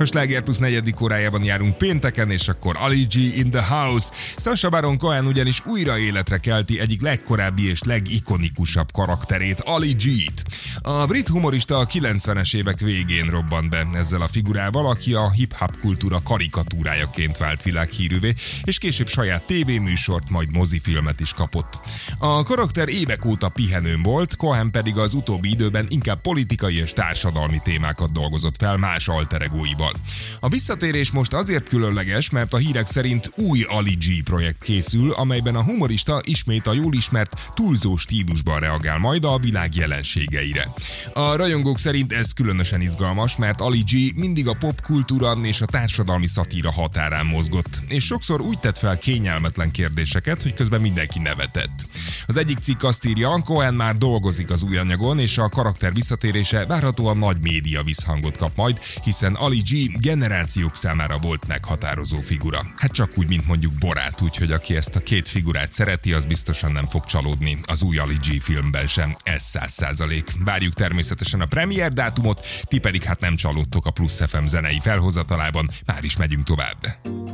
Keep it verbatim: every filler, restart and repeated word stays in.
A Sláger Plusz negyedik órájában járunk pénteken, és akkor Ali G in the house. Sacha Baron Cohen ugyanis újra életre kelti egyik legkorábbi és legikonikusabb karakterét, Ali G-t. A brit humorista a kilencvenes évek végén robbant be ezzel a figurával, aki a hip-hop kultúra karikatúrájaként vált világhírűvé, és később saját tévéműsort, majd mozifilmet is kapott. A karakter évek óta pihenőn volt, Cohen pedig az utóbbi időben inkább politikai és társadalmi témákat dolgozott fel más alteregóival. A visszatérés most azért különleges, mert a hírek szerint új Ali G projekt készül, amelyben a humorista ismét a jól ismert túlzó stílusban reagál majd a világ jelenségeire. A rajongók szerint ez különösen izgalmas, mert Ali G mindig a popkultúra és a társadalmi szatíra határán mozgott, és sokszor úgy tett fel kényelmetlen kérdéseket, hogy közben mindenki nevetett. Az egyik cikk azt írja, Cohen már dolgozik az új anyagon, és a karakter visszatérése várhatóan nagy média visszhangot kap majd, hiszen Ali G generációk számára volt meghatározó figura. Hát csak úgy, mint mondjuk Borát, úgyhogy aki ezt a két figurát szereti, az biztosan nem fog csalódni az új Ali G filmben sem, ez száz százalék. Várjuk természetesen a premier dátumot, ti pedig hát nem csalódtok a Plusz ef em zenei felhozatalában, már is megyünk tovább.